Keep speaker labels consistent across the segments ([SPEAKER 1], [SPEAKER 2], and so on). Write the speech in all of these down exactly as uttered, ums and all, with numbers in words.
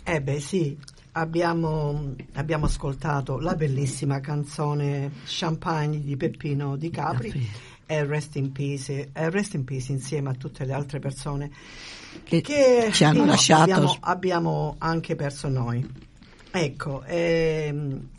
[SPEAKER 1] Eh beh sì, abbiamo, abbiamo ascoltato la bellissima canzone Champagne di Peppino Di Capri e Rest in Peace, e Rest in Peace insieme a tutte le altre persone
[SPEAKER 2] che,
[SPEAKER 1] che
[SPEAKER 2] ci hanno
[SPEAKER 1] no,
[SPEAKER 2] lasciato.
[SPEAKER 1] Abbiamo, abbiamo anche perso noi. Ecco, ehm,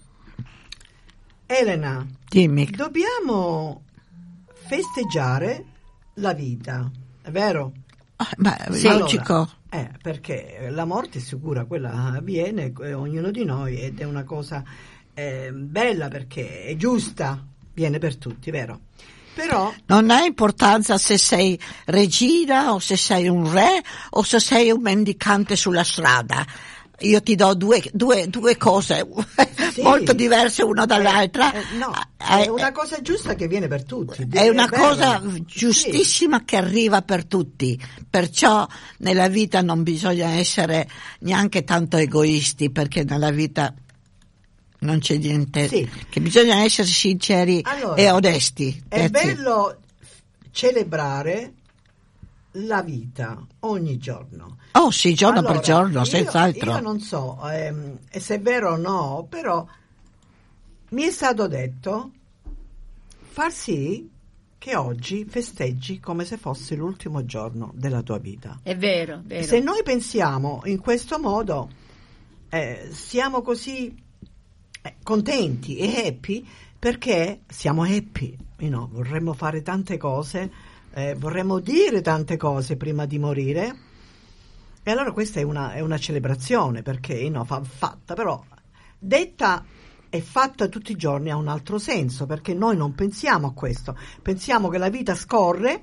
[SPEAKER 1] Elena,
[SPEAKER 2] dimmi.
[SPEAKER 1] Dobbiamo festeggiare la vita, è vero?
[SPEAKER 2] Ah, beh,
[SPEAKER 1] Sì.
[SPEAKER 2] logico.
[SPEAKER 1] Allora, eh, perché la morte è sicura, quella avviene eh, ognuno di noi ed è una cosa eh, bella perché è giusta, viene per tutti, vero? Però
[SPEAKER 2] non ha importanza se sei regina o se sei un re o se sei un mendicante sulla strada. Io ti do due, due, due cose sì, molto diverse una dall'altra.
[SPEAKER 1] Eh, eh, no, è una cosa giusta che viene per tutti.
[SPEAKER 2] È una
[SPEAKER 1] è
[SPEAKER 2] cosa giustissima
[SPEAKER 1] sì.
[SPEAKER 2] che arriva per tutti. Perciò nella vita non bisogna essere neanche tanto egoisti, perché nella vita non c'è niente,
[SPEAKER 1] sì.
[SPEAKER 2] che bisogna essere sinceri
[SPEAKER 1] allora,
[SPEAKER 2] e onesti.
[SPEAKER 1] È bello celebrare la vita ogni giorno.
[SPEAKER 2] Oh sì, giorno
[SPEAKER 1] allora,
[SPEAKER 2] per giorno,
[SPEAKER 1] io,
[SPEAKER 2] senz'altro.
[SPEAKER 1] Io non so ehm, se è vero o no, però mi è stato detto far sì che oggi festeggi come se fosse l'ultimo giorno della tua vita.
[SPEAKER 3] È vero, vero.
[SPEAKER 1] Se noi pensiamo in questo modo, eh, siamo così eh, contenti e happy, perché siamo happy, you know, vorremmo fare tante cose, eh, vorremmo dire tante cose prima di morire, e allora questa è una, è una celebrazione, perché you know, fa, fatta, però detta e fatta tutti i giorni ha un altro senso, perché noi non pensiamo a questo, pensiamo che la vita scorre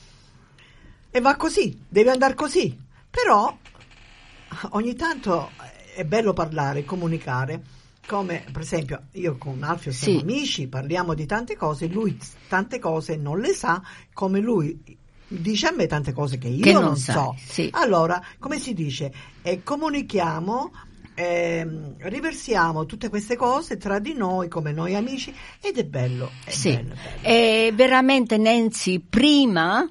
[SPEAKER 1] e va così, deve andare così, però ogni tanto è bello parlare, comunicare, come per esempio io con Alfio siamo
[SPEAKER 3] sì.
[SPEAKER 1] amici, parliamo di tante cose, lui tante cose non le sa, come lui dice a me tante cose che io
[SPEAKER 3] che
[SPEAKER 1] non,
[SPEAKER 3] non
[SPEAKER 1] so,
[SPEAKER 3] sì.
[SPEAKER 1] Allora, come si dice, eh, comunichiamo, eh, riversiamo tutte queste cose tra di noi come noi amici, ed è bello, è
[SPEAKER 3] sì.
[SPEAKER 1] bello, bello.
[SPEAKER 3] E veramente Nancy, prima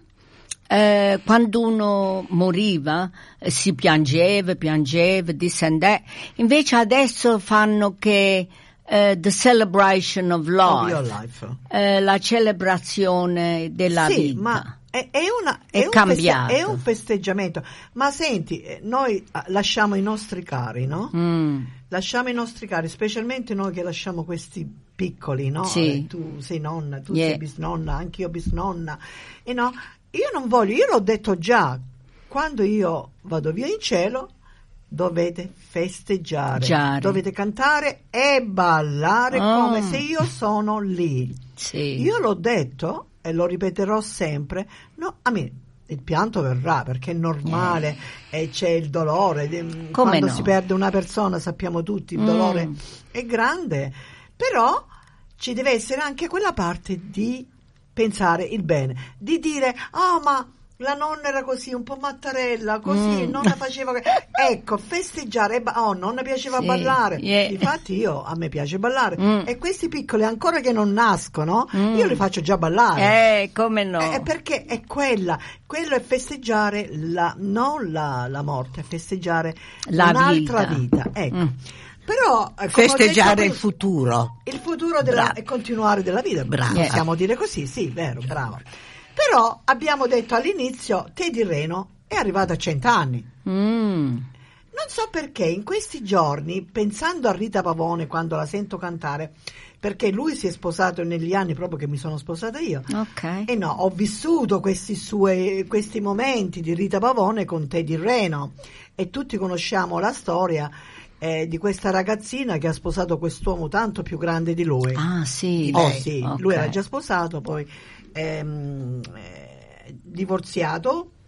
[SPEAKER 3] eh, quando uno moriva eh, si piangeva, piangeva, this and that. Invece adesso fanno che uh, the celebration of life,
[SPEAKER 1] of your life.
[SPEAKER 3] Eh, la celebrazione della
[SPEAKER 1] sì,
[SPEAKER 3] vita.
[SPEAKER 1] Ma È, è, una,
[SPEAKER 3] è,
[SPEAKER 1] è, un
[SPEAKER 3] cambiato.
[SPEAKER 1] Feste- è un festeggiamento. Ma senti, noi lasciamo i nostri cari, no?
[SPEAKER 3] Mm.
[SPEAKER 1] Lasciamo i nostri cari, specialmente noi che lasciamo questi piccoli, no?
[SPEAKER 3] Sì.
[SPEAKER 1] Eh, tu sei nonna, tu
[SPEAKER 3] yeah.
[SPEAKER 1] sei bisnonna, anch'io bisnonna. E no, io non voglio, io l'ho detto già, quando io vado via in cielo dovete festeggiare,
[SPEAKER 3] Giare.
[SPEAKER 1] dovete cantare e ballare
[SPEAKER 3] oh.
[SPEAKER 1] come se io sono lì.
[SPEAKER 3] Sì.
[SPEAKER 1] Io l'ho detto e lo ripeterò sempre, no, a me il pianto verrà perché è normale eh. e c'è il dolore.
[SPEAKER 3] Come
[SPEAKER 1] quando
[SPEAKER 3] no?
[SPEAKER 1] si perde una persona sappiamo tutti il dolore mm. è grande, però ci deve essere anche quella parte di pensare il bene, di dire oh ma la nonna era così, un po' mattarella, così,
[SPEAKER 3] mm.
[SPEAKER 1] nonna faceva ecco, festeggiare, oh, nonna piaceva
[SPEAKER 3] sì,
[SPEAKER 1] ballare,
[SPEAKER 3] yeah.
[SPEAKER 1] infatti io, a me piace ballare,
[SPEAKER 3] mm.
[SPEAKER 1] e questi piccoli ancora che non nascono,
[SPEAKER 3] mm.
[SPEAKER 1] io li faccio già ballare.
[SPEAKER 3] Eh, come no?
[SPEAKER 1] Eh, perché è quella, quello è festeggiare la, non la, la morte, è festeggiare
[SPEAKER 3] la
[SPEAKER 1] un'altra
[SPEAKER 3] vita,
[SPEAKER 1] vita, ecco.
[SPEAKER 3] Mm.
[SPEAKER 1] Però
[SPEAKER 2] festeggiare
[SPEAKER 1] detto,
[SPEAKER 2] il futuro,
[SPEAKER 1] il futuro della, e continuare della vita,
[SPEAKER 2] bravo.
[SPEAKER 1] Possiamo dire così, sì, vero, bravo. Però abbiamo detto all'inizio Teddy Reno è arrivato a cent'anni.
[SPEAKER 3] Mm.
[SPEAKER 1] Non so perché in questi giorni, pensando a Rita Pavone quando la sento cantare, perché lui si è sposato negli anni proprio che mi sono sposata io,
[SPEAKER 3] okay.
[SPEAKER 1] e no, ho vissuto questi, sue, questi momenti di Rita Pavone con Teddy Reno, e tutti conosciamo la storia eh, di questa ragazzina che ha sposato quest'uomo tanto più grande di lui.
[SPEAKER 3] Ah sì,
[SPEAKER 1] oh,
[SPEAKER 3] lei.
[SPEAKER 1] sì.
[SPEAKER 3] Okay.
[SPEAKER 1] Lui era già sposato, poi ehm, eh, divorziato,